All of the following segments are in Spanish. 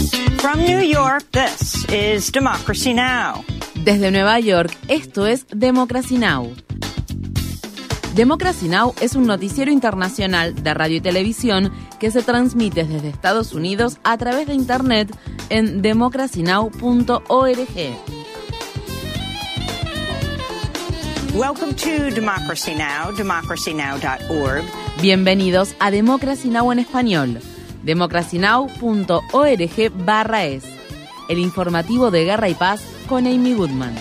From New York, this is Democracy Now! Desde Nueva York, esto es Democracy Now! Democracy Now! Es un noticiero internacional de radio y televisión que se transmite desde Estados Unidos a través de Internet en democracynow.org. Welcome to Democracy Now!, democracynow.org. Bienvenidos a Democracy Now! En español, democracynow.org/es. El informativo de Guerra y Paz con Amy Goodman.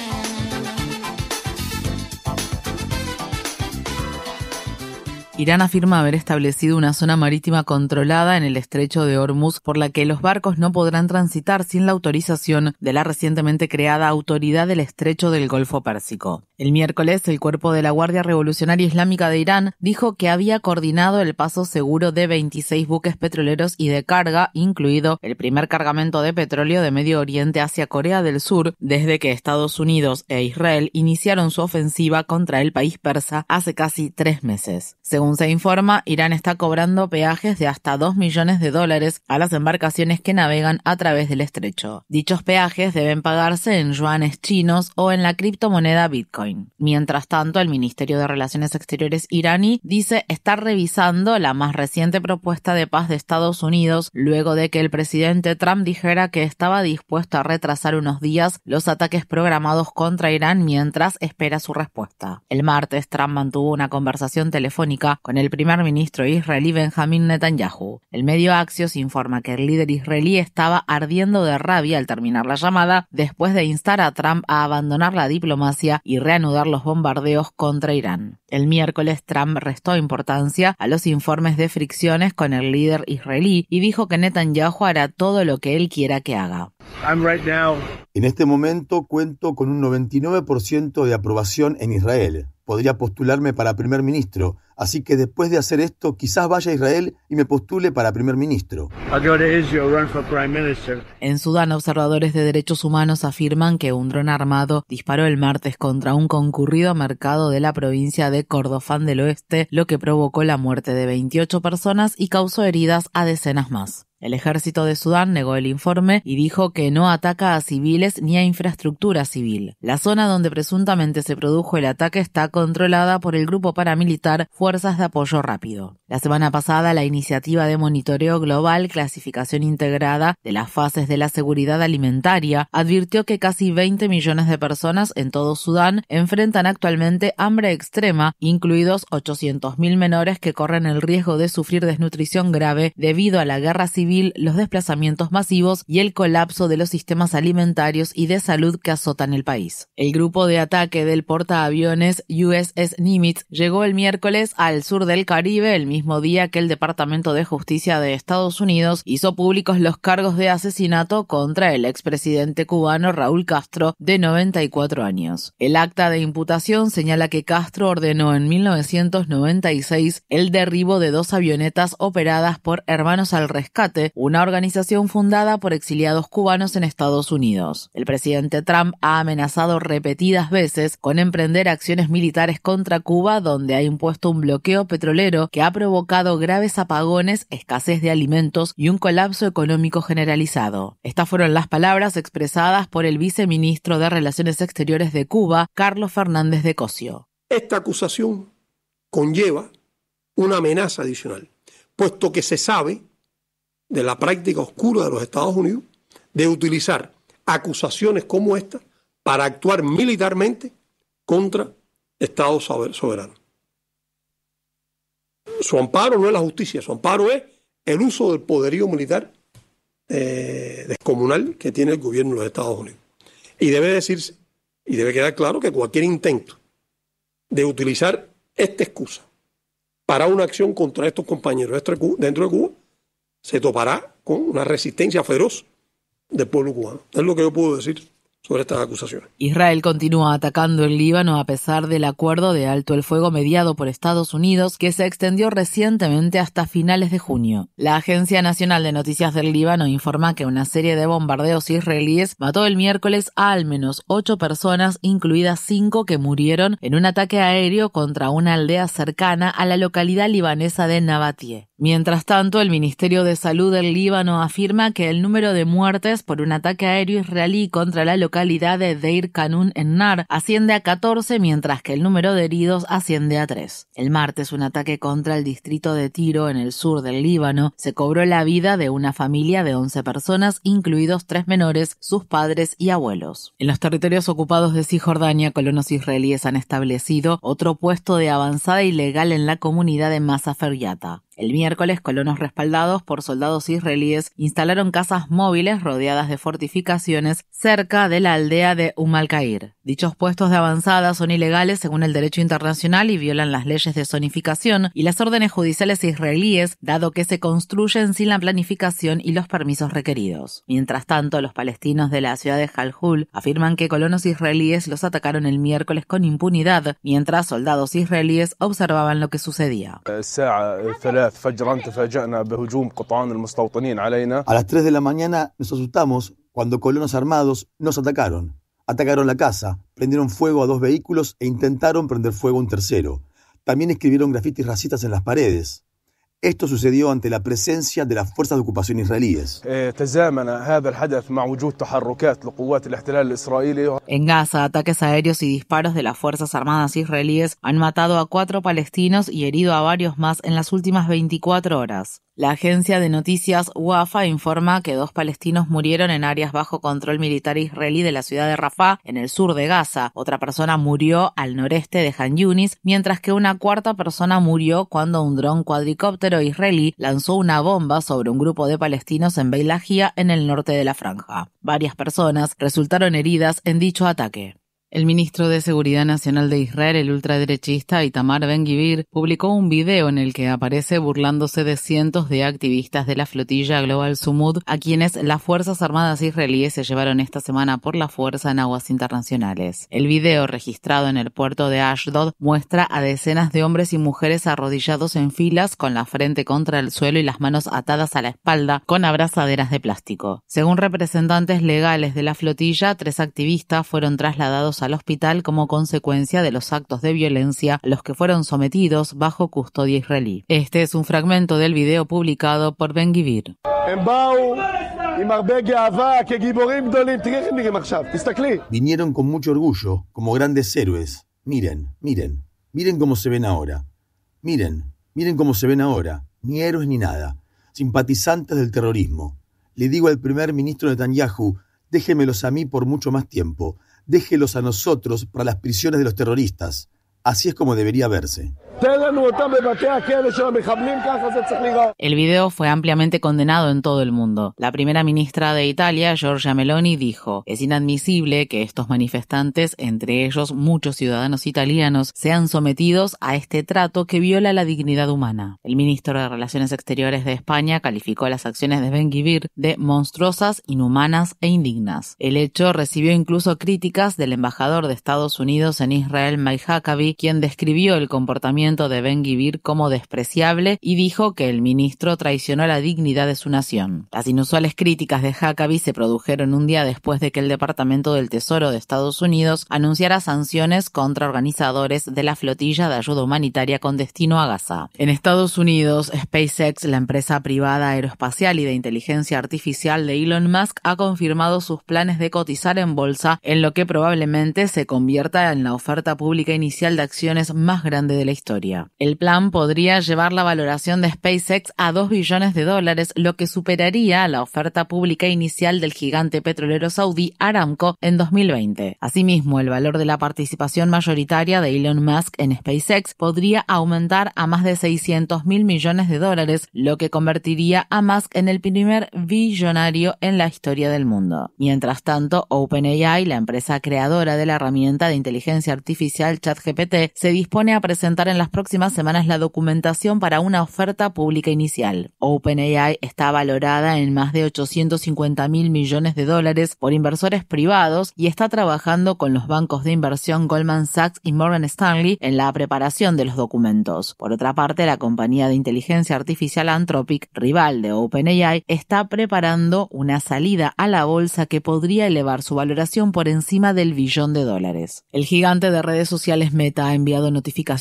Irán afirma haber establecido una zona marítima controlada en el estrecho de Hormuz por la que los barcos no podrán transitar sin la autorización de la recientemente creada Autoridad del Estrecho del Golfo Pérsico. El miércoles, el Cuerpo de la Guardia Revolucionaria Islámica de Irán dijo que había coordinado el paso seguro de 26 buques petroleros y de carga, incluido el primer cargamento de petróleo de Medio Oriente hacia Corea del Sur, desde que Estados Unidos e Israel iniciaron su ofensiva contra el país persa hace casi 3 meses. Según se informa, Irán está cobrando peajes de hasta $2 millones a las embarcaciones que navegan a través del estrecho. Dichos peajes deben pagarse en yuanes chinos o en la criptomoneda Bitcoin. Mientras tanto, el Ministerio de Relaciones Exteriores iraní dice estar revisando la más reciente propuesta de paz de Estados Unidos luego de que el presidente Trump dijera que estaba dispuesto a retrasar unos días los ataques programados contra Irán mientras espera su respuesta. El martes, Trump mantuvo una conversación telefónica con el primer ministro israelí Benjamin Netanyahu. El medio Axios informa que el líder israelí estaba ardiendo de rabia al terminar la llamada después de instar a Trump a abandonar la diplomacia y reanudar los bombardeos contra Irán. El miércoles, Trump restó importancia a los informes de fricciones con el líder israelí y dijo que Netanyahu hará todo lo que él quiera que haga. En este momento cuento con un 99% de aprobación en Israel. Podría postularme para primer ministro, así que después de hacer esto, quizás vaya a Israel y me postule para primer ministro. En Sudán, observadores de derechos humanos afirman que un dron armado disparó el martes contra un concurrido mercado de la provincia de Kordofán del Oeste, lo que provocó la muerte de 28 personas y causó heridas a decenas más. El ejército de Sudán negó el informe y dijo que no ataca a civiles ni a infraestructura civil. La zona donde presuntamente se produjo el ataque está controlada por el grupo paramilitar Fuerzas de Apoyo Rápido. La semana pasada, la iniciativa de monitoreo global Clasificación Integrada de las Fases de la Seguridad Alimentaria advirtió que casi 20 millones de personas en todo Sudán enfrentan actualmente hambre extrema, incluidos 800.000 menores que corren el riesgo de sufrir desnutrición grave debido a la guerra civil, los desplazamientos masivos y el colapso de los sistemas alimentarios y de salud que azotan el país. El grupo de ataque del portaaviones USS Nimitz llegó el miércoles al sur del Caribe, el mismo día que el Departamento de Justicia de Estados Unidos hizo públicos los cargos de asesinato contra el expresidente cubano Raúl Castro, de 94 años. El acta de imputación señala que Castro ordenó en 1996 el derribo de 2 avionetas operadas por Hermanos al Rescate, una organización fundada por exiliados cubanos en Estados Unidos. El presidente Trump ha amenazado repetidas veces con emprender acciones militares contra Cuba, donde ha impuesto un bloqueo petrolero que ha provocado graves apagones, escasez de alimentos y un colapso económico generalizado. Estas fueron las palabras expresadas por el viceministro de Relaciones Exteriores de Cuba, Carlos Fernández de Cosio. Esta acusación conlleva una amenaza adicional, puesto que se sabe de la práctica oscura de los Estados Unidos de utilizar acusaciones como esta para actuar militarmente contra Estados soberanos. Su amparo no es la justicia, su amparo es el uso del poderío militar descomunal que tiene el gobierno de los Estados Unidos. Y debe decirse, y debe quedar claro que cualquier intento de utilizar esta excusa para una acción contra estos compañeros dentro de Cuba se topará con una resistencia feroz del pueblo cubano. Es lo que yo puedo decir sobre estas acusaciones. Israel continúa atacando el Líbano a pesar del acuerdo de alto el fuego mediado por Estados Unidos que se extendió recientemente hasta finales de junio. La Agencia Nacional de Noticias del Líbano informa que una serie de bombardeos israelíes mató el miércoles a al menos 8 personas, incluidas 5 que murieron en un ataque aéreo contra una aldea cercana a la localidad libanesa de Nabatie. Mientras tanto, el Ministerio de Salud del Líbano afirma que el número de muertes por un ataque aéreo israelí contra la localidad de Deir Kanun en Nar asciende a 14, mientras que el número de heridos asciende a 3. El martes, un ataque contra el distrito de Tiro, en el sur del Líbano, se cobró la vida de una familia de 11 personas, incluidos 3 menores, sus padres y abuelos. En los territorios ocupados de Cisjordania, colonos israelíes han establecido otro puesto de avanzada ilegal en la comunidad de Masafer Yatta. El miércoles, colonos respaldados por soldados israelíes instalaron casas móviles rodeadas de fortificaciones cerca de la aldea de Al-Qair. Dichos puestos de avanzada son ilegales según el derecho internacional y violan las leyes de zonificación y las órdenes judiciales israelíes, dado que se construyen sin la planificación y los permisos requeridos. Mientras tanto, los palestinos de la ciudad de Jalhul afirman que colonos israelíes los atacaron el miércoles con impunidad, mientras soldados israelíes observaban lo que sucedía. A las 3 de la mañana nos asustamos cuando colonos armados nos atacaron. Atacaron la casa, prendieron fuego a 2 vehículos e intentaron prender fuego a un tercero. También escribieron grafitis racistas en las paredes. Esto sucedió ante la presencia de las fuerzas de ocupación israelíes. En Gaza, ataques aéreos y disparos de las Fuerzas Armadas israelíes han matado a 4 palestinos y herido a varios más en las últimas 24 horas. La agencia de noticias Wafa informa que 2 palestinos murieron en áreas bajo control militar israelí de la ciudad de Rafah, en el sur de Gaza. Otra persona murió al noreste de Han Yunis, mientras que una 4ª persona murió cuando un dron cuadricóptero israelí lanzó una bomba sobre un grupo de palestinos en Beit Lahia, en el norte de la franja. Varias personas resultaron heridas en dicho ataque. El ministro de Seguridad Nacional de Israel, el ultraderechista Itamar Ben-Gvir, publicó un video en el que aparece burlándose de cientos de activistas de la flotilla Global Sumud, a quienes las Fuerzas Armadas israelíes se llevaron esta semana por la fuerza en aguas internacionales. El video, registrado en el puerto de Ashdod, muestra a decenas de hombres y mujeres arrodillados en filas, con la frente contra el suelo y las manos atadas a la espalda, con abrazaderas de plástico. Según representantes legales de la flotilla, 3 activistas fueron trasladados al hospital como consecuencia de los actos de violencia a los que fueron sometidos bajo custodia israelí. Este es un fragmento del video publicado por Ben-Gvir. Vinieron con mucho orgullo, como grandes héroes. Miren cómo se ven ahora. Miren cómo se ven ahora. Ni héroes ni nada. Simpatizantes del terrorismo. Le digo al primer ministro Netanyahu, déjemelos a mí por mucho más tiempo. Déjelos a nosotros para las prisiones de los terroristas. Así es como debería verse. El video fue ampliamente condenado en todo el mundo. La primera ministra de Italia, Giorgia Meloni, dijo: es inadmisible que estos manifestantes, entre ellos muchos ciudadanos italianos, sean sometidos a este trato que viola la dignidad humana. El ministro de Relaciones Exteriores de España calificó las acciones de Ben-Gvir de monstruosas, inhumanas e indignas. El hecho recibió incluso críticas del embajador de Estados Unidos en Israel, Mike Huckabee, quien describió el comportamiento de Ben-Gvir como despreciable y dijo que el ministro traicionó la dignidad de su nación. Las inusuales críticas de Huckabee se produjeron un día después de que el Departamento del Tesoro de Estados Unidos anunciara sanciones contra organizadores de la flotilla de ayuda humanitaria con destino a Gaza. En Estados Unidos, SpaceX, la empresa privada aeroespacial y de inteligencia artificial de Elon Musk, ha confirmado sus planes de cotizar en bolsa, en lo que probablemente se convierta en la oferta pública inicial de acciones más grande de la historia. El plan podría llevar la valoración de SpaceX a $2 billones, lo que superaría la oferta pública inicial del gigante petrolero saudí Aramco en 2020. Asimismo, el valor de la participación mayoritaria de Elon Musk en SpaceX podría aumentar a más de $600 mil millones, lo que convertiría a Musk en el primer billonario en la historia del mundo. Mientras tanto, OpenAI, la empresa creadora de la herramienta de inteligencia artificial ChatGPT, se dispone a presentar en las próximas semanas la documentación para una oferta pública inicial. OpenAI está valorada en más de $850 mil millones por inversores privados y está trabajando con los bancos de inversión Goldman Sachs y Morgan Stanley en la preparación de los documentos. Por otra parte, la compañía de inteligencia artificial Anthropic, rival de OpenAI, está preparando una salida a la bolsa que podría elevar su valoración por encima del $1 billón. El gigante de redes sociales Meta ha enviado notificaciones de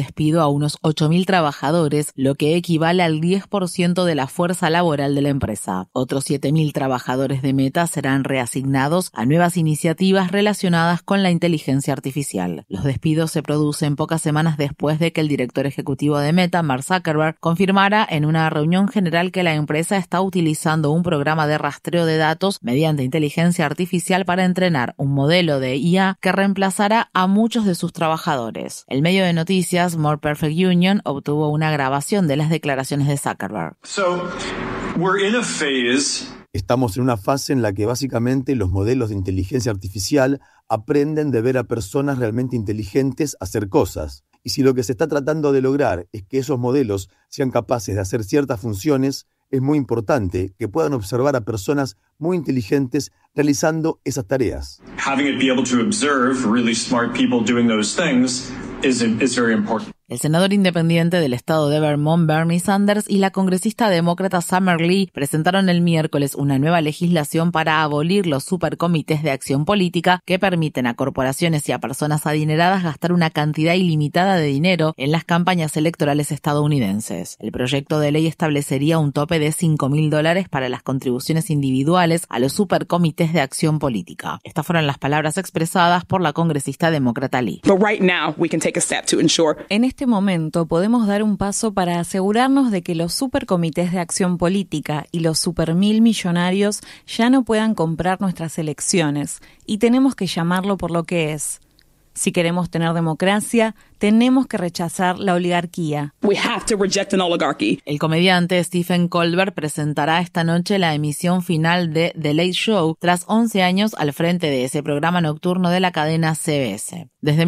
despido a unos 8.000 trabajadores, lo que equivale al 10% de la fuerza laboral de la empresa. Otros 7.000 trabajadores de Meta serán reasignados a nuevas iniciativas relacionadas con la inteligencia artificial. Los despidos se producen pocas semanas después de que el director ejecutivo de Meta, Mark Zuckerberg, confirmara en una reunión general que la empresa está utilizando un programa de rastreo de datos mediante inteligencia artificial para entrenar un modelo de IA que reemplazará a muchos de sus trabajadores. El medio de noticias More Perfect Union obtuvo una grabación de las declaraciones de Zuckerberg. Estamos en una fase en la que básicamente los modelos de inteligencia artificial aprenden de ver a personas realmente inteligentes hacer cosas. Y si lo que se está tratando de lograr es que esos modelos sean capaces de hacer ciertas funciones, es muy importante que puedan observar a personas muy inteligentes realizando esas tareas. Having it be able to observe really smart people doing those things is very important. El senador independiente del estado de Vermont, Bernie Sanders, y la congresista demócrata Summer Lee presentaron el miércoles una nueva legislación para abolir los supercomités de acción política que permiten a corporaciones y a personas adineradas gastar una cantidad ilimitada de dinero en las campañas electorales estadounidenses. El proyecto de ley establecería un tope de $5.000 para las contribuciones individuales a los supercomités de acción política. Estas fueron las palabras expresadas por la congresista demócrata Lee. En este momento podemos dar un paso para asegurarnos de que los supercomités de acción política y los supermil millonarios ya no puedan comprar nuestras elecciones, y tenemos que llamarlo por lo que es. Si queremos tener democracia, tenemos que rechazar la oligarquía. El comediante Stephen Colbert presentará esta noche la emisión final de The Late Show tras 11 años al frente de ese programa nocturno de la cadena CBS. Desde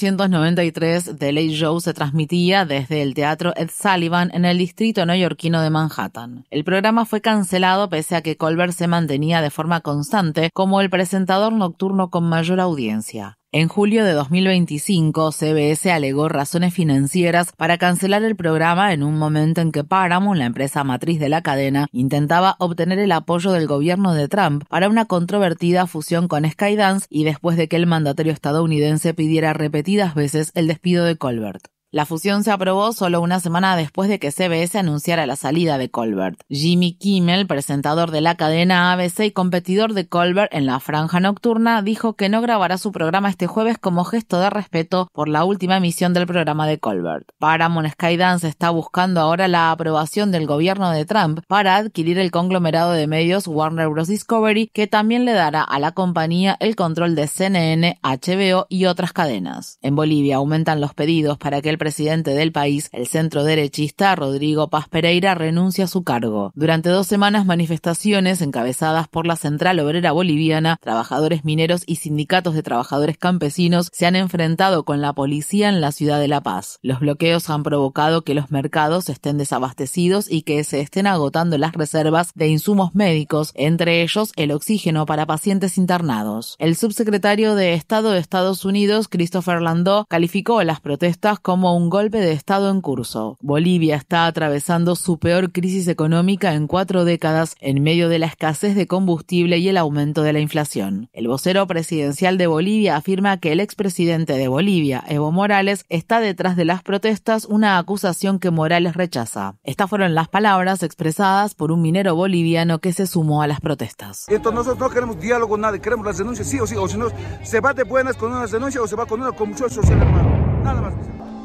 1993, The Late Show se transmitía desde el Teatro Ed Sullivan en el distrito neoyorquino de Manhattan. El programa fue cancelado pese a que Colbert se mantenía de forma constante como el presentador nocturno con mayor audiencia. En julio de 2025, CBS alegó razones financieras para cancelar el programa en un momento en que Paramount, la empresa matriz de la cadena, intentaba obtener el apoyo del gobierno de Trump para una controvertida fusión con Skydance y después de que el mandatario estadounidense pidiera repetidas veces el despido de Colbert. La fusión se aprobó solo una semana después de que CBS anunciara la salida de Colbert. Jimmy Kimmel, presentador de la cadena ABC y competidor de Colbert en la franja nocturna, dijo que no grabará su programa este jueves como gesto de respeto por la última emisión del programa de Colbert. Paramount Skydance está buscando ahora la aprobación del gobierno de Trump para adquirir el conglomerado de medios Warner Bros. Discovery, que también le dará a la compañía el control de CNN, HBO y otras cadenas. En Bolivia aumentan los pedidos para que el presidente del país, el centro derechista Rodrigo Paz Pereira, renuncia a su cargo. Durante 2 semanas, manifestaciones encabezadas por la Central Obrera Boliviana, trabajadores mineros y sindicatos de trabajadores campesinos se han enfrentado con la policía en la ciudad de La Paz. Los bloqueos han provocado que los mercados estén desabastecidos y que se estén agotando las reservas de insumos médicos, entre ellos el oxígeno para pacientes internados. El subsecretario de Estado de Estados Unidos, Christopher Landau, calificó las protestas como un golpe de Estado en curso. Bolivia está atravesando su peor crisis económica en 4 décadas en medio de la escasez de combustible y el aumento de la inflación. El vocero presidencial de Bolivia afirma que el expresidente de Bolivia, Evo Morales, está detrás de las protestas, una acusación que Morales rechaza. Estas fueron las palabras expresadas por un minero boliviano que se sumó a las protestas. Entonces nosotros no queremos diálogo, nada, queremos las denuncias sí o sí, o si no, se va de buenas con unas denuncias o se va con una convulsión social, hermano. Nada más.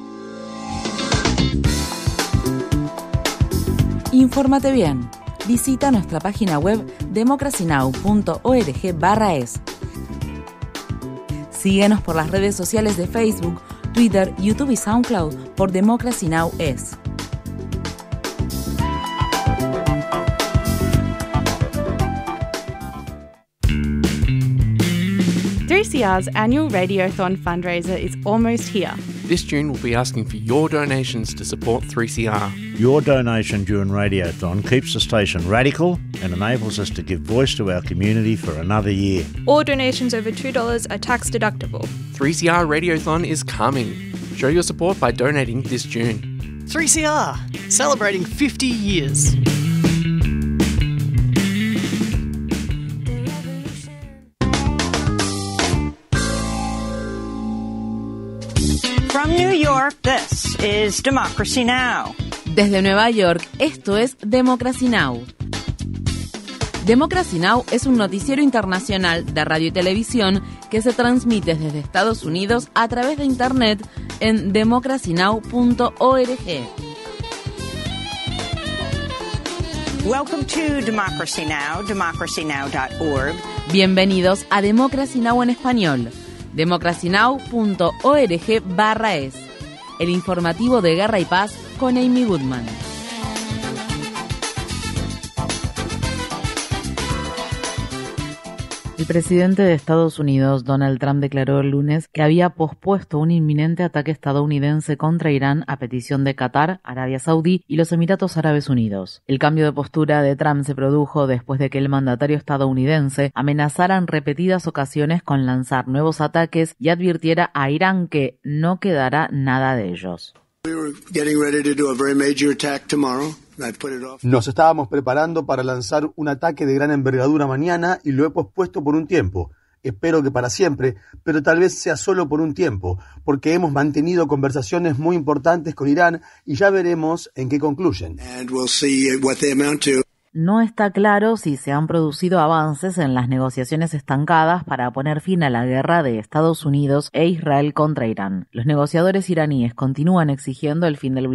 Infórmate bien. Visita nuestra página web democracynow.org/es. Síguenos por las redes sociales de Facebook, Twitter, YouTube y SoundCloud por Democracy Now! Es. CR's annual Radiothon fundraiser is almost here. This June, we'll be asking for your donations to support 3CR. Your donation during Radiothon keeps the station radical and enables us to give voice to our community for another year. All donations over $2 are tax deductible. 3CR Radiothon is coming. Show your support by donating this June. 3CR, celebrating 50 years. From New York, this is Democracy Now! Desde Nueva York, esto es Democracy Now! Democracy Now! Es un noticiero internacional de radio y televisión que se transmite desde Estados Unidos a través de Internet en democracynow.org. Welcome to Democracy Now!, democracynow.org. Bienvenidos a Democracy Now! En español, democracynow.org/es, el informativo de Guerra y Paz con Amy Goodman. El presidente de Estados Unidos, Donald Trump, declaró el lunes que había pospuesto un inminente ataque estadounidense contra Irán a petición de Qatar, Arabia Saudí y los Emiratos Árabes Unidos. El cambio de postura de Trump se produjo después de que el mandatario estadounidense amenazara en repetidas ocasiones con lanzar nuevos ataques y advirtiera a Irán que no quedará nada de ellos. Nos estábamos preparando para lanzar un ataque de gran envergadura mañana y lo he pospuesto por un tiempo. Espero que para siempre, pero tal vez sea solo por un tiempo, porque hemos mantenido conversaciones muy importantes con Irán y ya veremos en qué concluyen. No está claro si se han producido avances en las negociaciones estancadas para poner fin a la guerra de Estados Unidos e Israel contra Irán. Los negociadores iraníes continúan exigiendo el fin del